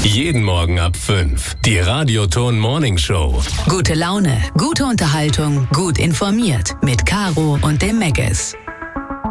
Jeden Morgen ab 5. Die Radioton Morning Show. Gute Laune, gute Unterhaltung, gut informiert. Mit Caro und dem Megges.